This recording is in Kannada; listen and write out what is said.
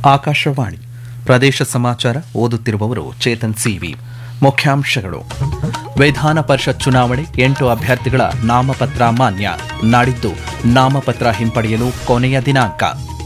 ಆಕಾಶವಾಣಿ ಪ್ರದೇಶ ಸಮಾಚಾರ ಓದುತ್ತಿರುವವರು ಚೇತನ್ ಸಿವಿ. ಮುಖ್ಯಾಂಶಗಳು: ವಿಧಾನ ಪರಿಷತ್ ಚುನಾವಣೆ 8 ಅಭ್ಯರ್ಥಿಗಳ ನಾಮಪತ್ರ ಮಾನ್ಯ. ನಾಡಿದ್ದು ನಾಮಪತ್ರ ಹಿಂಪಡೆಯಲು ಕೊನೆಯ ದಿನಾಂಕ.